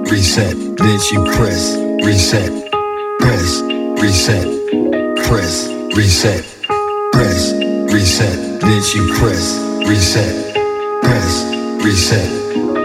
reset, then you press, reset, press, reset, press, reset, press, reset, then you press, reset, press, reset,